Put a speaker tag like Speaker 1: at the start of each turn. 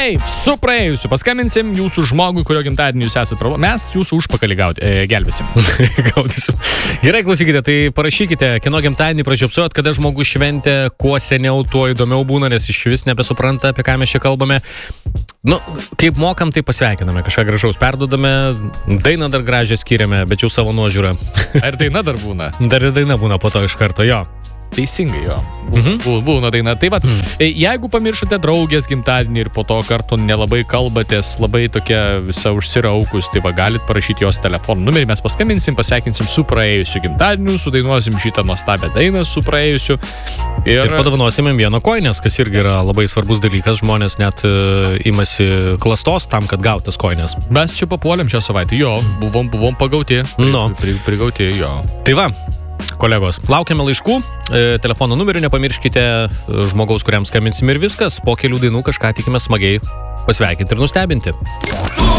Speaker 1: Gerai, su praėjusiu paskambinsim jūsų žmogui, kurio gimtadienį jūs esate pravo. Mes jūsų užpakalį gelbėsim.
Speaker 2: Gaudysim. Gerai, klausykite, tai parašykite, kieno gimtadienį pražiopsojot, kada žmogus šventė, kuo seniau, tuo įdomiau būna, nes iš vis nebesupranta, apie ką mes čia kalbame. Nu, kaip mokam, tai pasveikiname, kažką gražaus perdodame, dainą dar gražią skiriame, bet jau savo nuožiūrą.
Speaker 1: Ar daina dar būna?
Speaker 2: Dar ir daina būna po to iš karto, jo.
Speaker 1: Teisingai, jo. Būna daina. Tai va, jeigu pamiršote draugės gimtadienį ir po to kartu nelabai kalbatės, labai tokia visa užsiraukus, tai va, galit parašyti jos telefonų numerį, mes paskambinsim, pasveikinsim su praėjusiu gimtadieniu, sudainuosim šitą nuostabią dainą su praėjusiu. Ir
Speaker 2: padovanosim vieną koinės, kas irgi yra labai svarbus dalykas, žmonės net imasi klastos tam, kad gautas koinės.
Speaker 1: Mes čia papuolėm šią savaitę, jo, buvom pagauti, prigauti, jo.
Speaker 2: Tai va, kolegos, laukiame laiškų, telefono numerių nepamirškite, žmogaus, kuriam skambinsim ir viskas, po kelių dainų kažką tikime smagiai pasveikinti ir nustebinti.